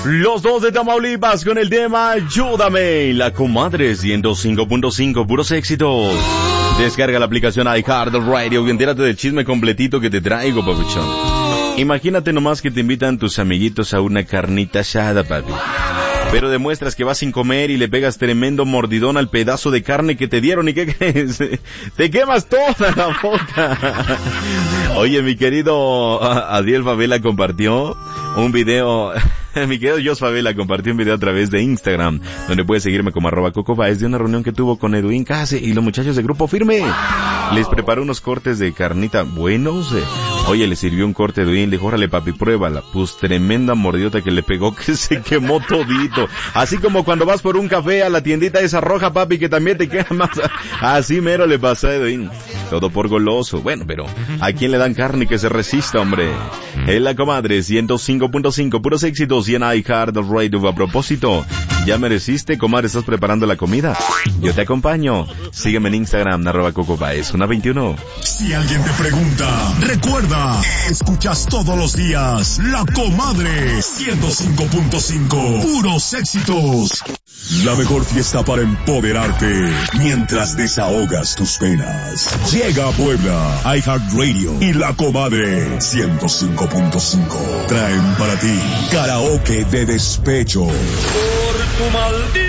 Los dos de Tamaulipas con el tema Ayúdame. La Comadre 105.5, puros éxitos. Descarga la aplicación iHeartRadio y entérate del chisme completito que te traigo, papuchón. Imagínate nomás que te invitan tus amiguitos a una carnita asada, papi. Pero demuestras que vas sin comer y le pegas tremendo mordidón al pedazo de carne que te dieron. ¿Y qué crees? Te quemas toda la boca. Oye, mi querido Adiel Favela compartió un video. Mi querido Jos Favela compartió un video a través de Instagram, donde puedes seguirme como @CocoBaez, de una reunión que tuvo con Edwin Case y los muchachos de Grupo Firme. Les preparó unos cortes de carnita buenos. Oye, le sirvió un corte de Edwin, le dijo, órale papi, pruébala. Pues tremenda mordidota que le pegó, que se quemó todito. Así como cuando vas por un café a la tiendita esa roja, papi, que también te queda más. Así mero le pasó a Edwin. Todo por goloso. Bueno, pero ¿a quién le dan carne que se resista, hombre? En La Comadre 105.5, puros éxitos, y en iHeartRadio. A propósito, ¿ya mereciste, comadre? ¿Estás preparando la comida? Yo te acompaño. Sígueme en Instagram, @CocoBaez121. Si alguien te pregunta, recuerda, escuchas todos los días La Comadre 105.5, puros éxitos. La mejor fiesta para empoderarte mientras desahogas tus penas. Llega a Puebla, iHeartRadio y La Comadre 105.5. Traen para ti karaoke de despecho. Por tu maldito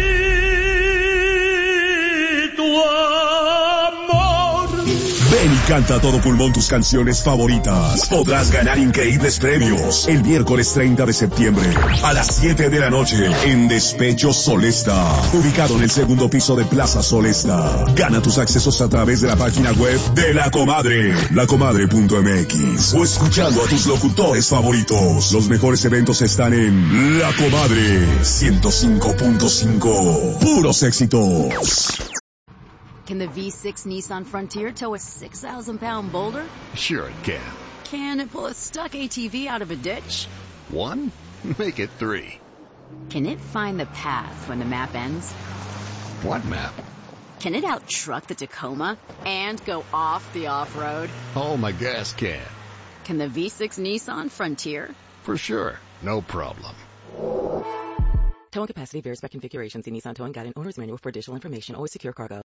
amor. Ven y canta a todo pulmón tus canciones favoritas. Podrás ganar increíbles premios el miércoles 30 de septiembre a las 7 de la noche en Despecho Solesta, ubicado en el segundo piso de Plaza Solesta. Gana tus accesos a través de la página web de La Comadre, lacomadre.mx, o escuchando a tus locutores favoritos. Los mejores eventos están en La Comadre 105.5, puros éxitos. Can the V6 Nissan Frontier tow a 6,000-pound boulder? Sure it can. Can it pull a stuck ATV out of a ditch? 1? Make it 3. Can it find the path when the map ends? What map? Can it out-truck the Tacoma and go off the off-road? Oh, my gas can. Can the V6 Nissan Frontier? For sure. No problem. Towing capacity varies by configuration. See Nissan Towing Guide and Owner's Manual for additional information. Always secure cargo.